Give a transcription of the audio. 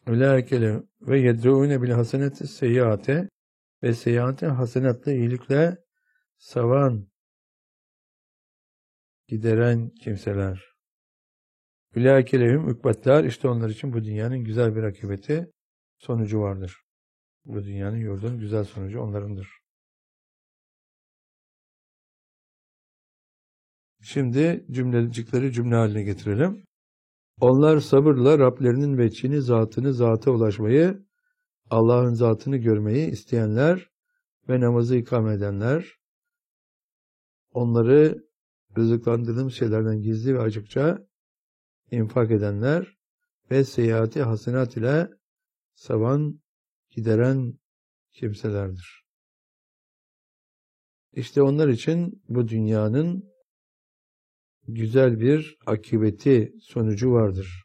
Ulaikele ve yed'ûne bil haseneti seyyiate ve seyyiate hasenatla iyilikle savan gideren kimseler. Ulaikele'hum ukbetler, işte onlar için bu dünyanın güzel bir akıbeti, sonucu vardır. Bu dünyanın yurdunun güzel sonucu onlarındır. Şimdi cümlecikleri cümle haline getirelim. Onlar sabırla Rablerinin veçhini, zatını, zata ulaşmayı, Allah'ın zatını görmeyi isteyenler ve namazı ikame edenler, onları rızıklandırdığımız şeylerden gizli ve açıkça infak edenler ve seyyiati hasenat ile savan gideren kimselerdir. İşte onlar için bu dünyanın güzel bir akıbeti, sonucu vardır.